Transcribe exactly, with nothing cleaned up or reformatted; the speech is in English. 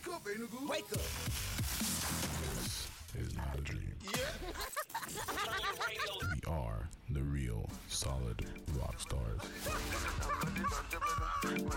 up, Enugu. Wake up. This is not a dream. Yeah. We are the real solid rock stars.